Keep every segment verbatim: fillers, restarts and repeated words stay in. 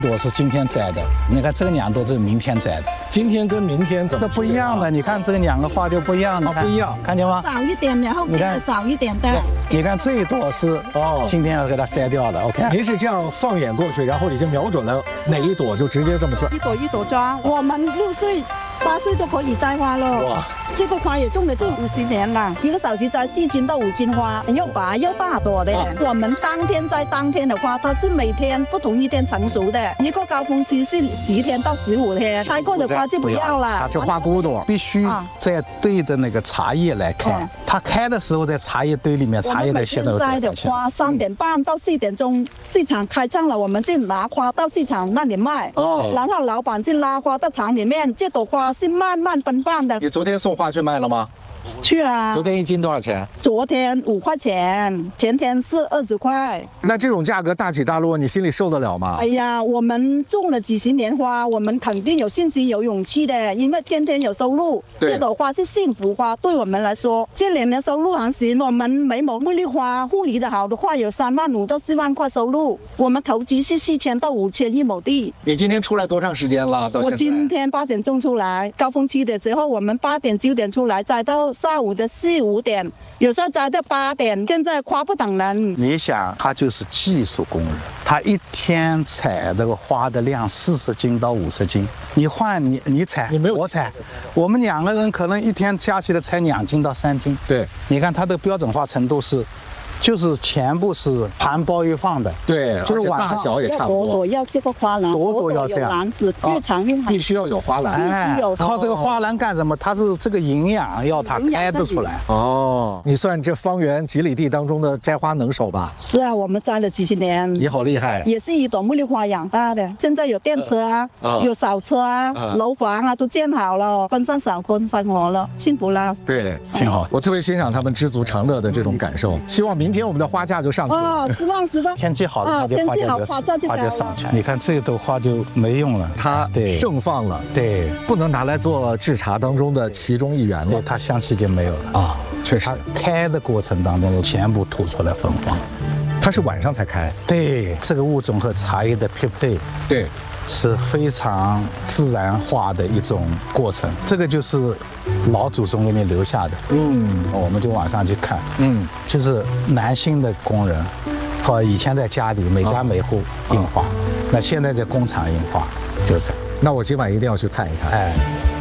朵是今天摘的，你看这个两朵是明天摘的， 今天跟明天怎么这不一样的？你看这个两个花就不一样， 它不一样， 看见吗？ 少一点，然后给它少一点的。 你看这一朵是哦，今天要给它摘掉的。OK， 您是这样放眼过去，然后已经瞄准了哪一朵，就直接这么抓， 一朵一朵抓。我们六岁、八岁都可以摘花了。哇，这个花也种了这五十年了，一个小时摘四斤到五斤花，又白又大朵的。我们当天摘当天的花，它是每天不同一天成熟的，一个高峰期是十天到十五天，摘过的花就不要了。 它是花骨朵， 必须在对的那个茶叶来开。它开的时候在茶叶堆里面，茶叶的现在摘的花三点半到四点钟市场开唱了，我们就拿花到市场那里卖。哦，然后老板就拉花到厂里面，这朵花是慢慢奔放的。 你昨天送花去卖了吗？ 去啊！ 昨天一斤多少钱？ 昨天五块钱，前天是二十块。 那这种价格大起大落，你心里受得了吗？ 哎呀，我们种了几十年花，我们肯定有信心、有勇气的，因为天天有收入。这朵花是幸福花，对我们来说，这两年收入还行。我们每亩茉莉花护理的好的话，有三万五到四万块收入。我们投资是四千到五千一亩地。 你今天出来多长时间了？到现在？ 我今天八点钟出来，高峰期的时候我们八点九点出来，摘到下午的四五点，有时候摘到八点。现在花不等人。 你想，他就是技术工人，他一天采这个花的量四十斤到五十斤。你换你你采， 你没有我采，我们两个人可能一天加起来才两斤到三斤。 对， 你看它的标准化程度是。就是全部是含苞欲放的， 对， 就是晚上大小也差不多。 朵朵要这个花篮， 朵朵要这样， 篮子越长越好， 必须要有花篮。 哎，靠这个花篮干什么？它是这个营养要它开得出来。 哦，你算这方圆几里地当中的摘花能手吧？ 是啊，我们摘了几十年。 你好厉害！ 也是一朵茉莉花养大的。现在有电车啊，呃、有扫车啊，呃、楼房啊都建好了，分散小婚生活了，幸福了。 对， 挺好。 我特别欣赏他们知足常乐的这种感受。希望明天我们的花价就上去了。 哦，十万十万。 天气好了，它就花价就花价就上去。你看这朵花就没用了， 它盛放了， 对， 不能拿来做制茶当中的其中一员了， 它香气就没有了啊。 确实， 它开的过程当中全部吐出来芬芳。 它是晚上才开。 对，这个物种和茶叶的匹配， 对， 是非常自然化的一种过程。这个就是老祖宗给你留下的。嗯，我们就晚上去看。嗯，就是男性的工人，和以前在家里每家每户印花，那现在在工厂印花，就这样。 那我今晚一定要去看一看。 哎。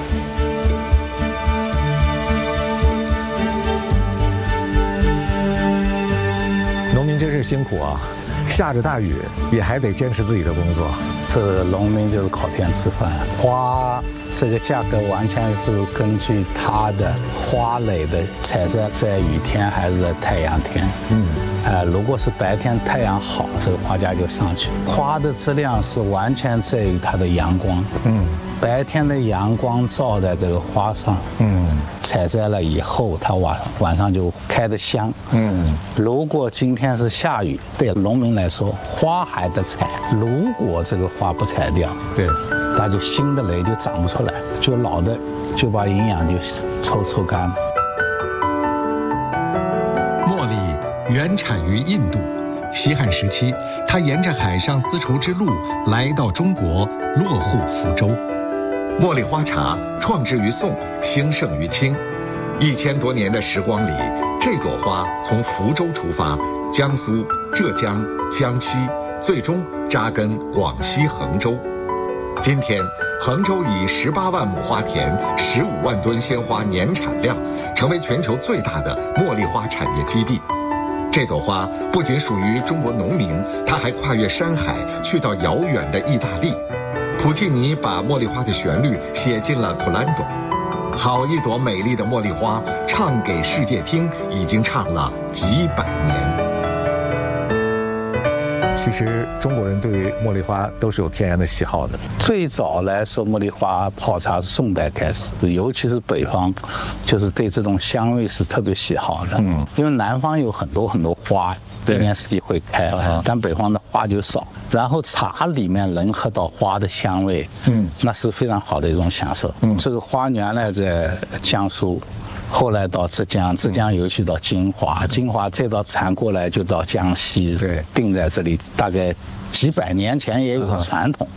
农民真是辛苦啊，下着大雨也还得坚持自己的工作。 这个农民就是靠天吃饭。花这个价格完全是根据它的花蕾的采摘，在雨天还是在太阳天。嗯，呃，如果是白天太阳好，这个花价就上去。花的质量是完全在于它的阳光。嗯。白天的阳光照在这个花上，嗯，采摘了以后，它晚晚上就开得香，嗯。如果今天是下雨，对农民来说，花还得采。如果这个花不采掉， 对， 它就新的蕾就长不出来，就老的就把营养就抽抽干了。 茉莉原产于印度，西汉时期，它沿着海上丝绸之路来到中国，落户福州。茉莉花茶创制于宋，兴盛于清。一千多年的时光里，这朵花从福州出发，江苏、浙江、江西，最终扎根广西衡州。今天，衡州以十八万亩花田、十五万吨鲜花年产量，成为全球最大的茉莉花产业基地。这朵花不仅属于中国农民，它还跨越山海，去到遥远的意大利。普契尼把茉莉花的旋律写进了普兰多。好一朵美丽的茉莉花，唱给世界听，已经唱了几百年。 其实中国人对于茉莉花都是有天然的喜好的。 最早来说，茉莉花泡茶是宋代开始，尤其是北方，就是对这种香味是特别喜好的。嗯，因为南方有很多很多花，一年四季会开，但北方的花就少。然后茶里面能喝到花的香味，嗯，那是非常好的一种享受。嗯，这个花原来在江苏。后来到浙江，浙江尤其到金华，金华再到传过来就到江西，对，定在这里，大概几百年前也有个传统。